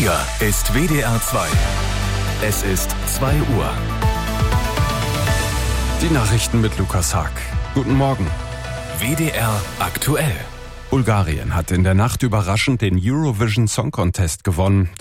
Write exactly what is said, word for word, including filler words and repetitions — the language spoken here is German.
Hier ist W D R zwei. Es ist zwei Uhr. Die Nachrichten mit Lukas Haag. Guten Morgen. W D R aktuell. Bulgarien hat in der Nacht überraschend den Eurovision Song Contest gewonnen.